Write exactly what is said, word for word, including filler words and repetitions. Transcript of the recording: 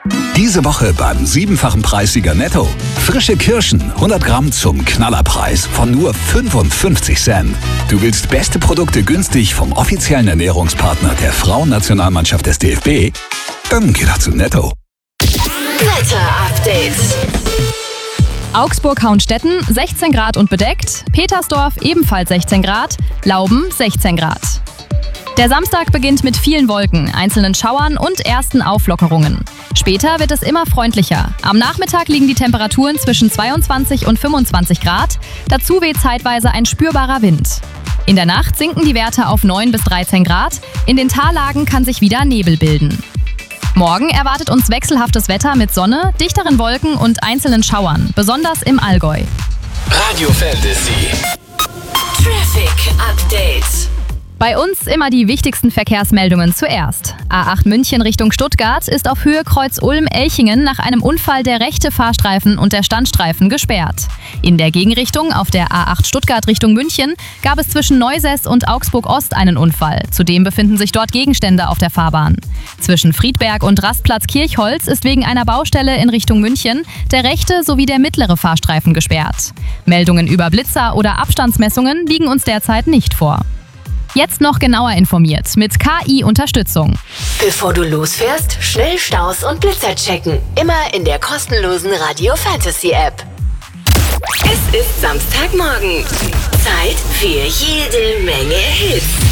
Diese Woche beim siebenfachen Preissieger Netto. Frische Kirschen, hundert Gramm zum Knallerpreis von nur fünfundfünfzig Cent. Du willst beste Produkte günstig vom offiziellen Ernährungspartner der Frauennationalmannschaft des D F B? Dann geh doch zu Netto. Wetter-Update. Augsburg-Hauenstetten sechzehn Grad und bedeckt, Petersdorf ebenfalls sechzehn Grad, Lauben sechzehn Grad. Der Samstag beginnt mit vielen Wolken, einzelnen Schauern und ersten Auflockerungen. Später wird es immer freundlicher. Am Nachmittag liegen die Temperaturen zwischen zweiundzwanzig und fünfundzwanzig Grad. Dazu weht zeitweise ein spürbarer Wind. In der Nacht sinken die Werte auf neun bis dreizehn Grad. In den Tallagen kann sich wieder Nebel bilden. Morgen erwartet uns wechselhaftes Wetter mit Sonne, dichteren Wolken und einzelnen Schauern, besonders im Allgäu. Radio Fantasy. Traffic Update. Bei uns immer die wichtigsten Verkehrsmeldungen zuerst. A acht München Richtung Stuttgart ist auf Höhe Kreuz Ulm-Elchingen nach einem Unfall der rechte Fahrstreifen und der Standstreifen gesperrt. In der Gegenrichtung auf der A acht Stuttgart Richtung München gab es zwischen Neusess und Augsburg-Ost einen Unfall. Zudem befinden sich dort Gegenstände auf der Fahrbahn. Zwischen Friedberg und Rastplatz Kirchholz ist wegen einer Baustelle in Richtung München der rechte sowie der mittlere Fahrstreifen gesperrt. Meldungen über Blitzer oder Abstandsmessungen liegen uns derzeit nicht vor. Jetzt noch genauer informiert mit K I-Unterstützung. Bevor du losfährst, schnell Staus und Blitzer checken. Immer in der kostenlosen Radio Fantasy App. Es ist Samstagmorgen. Zeit für jede Menge Hits.